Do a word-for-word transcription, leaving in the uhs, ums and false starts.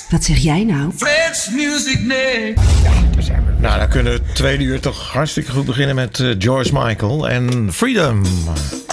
Wat zeg jij nou? Flex Music Net. Ja, daar zijn we. Nou, dan kunnen we het tweede uur toch hartstikke goed beginnen met uh, George Michael en Freedom.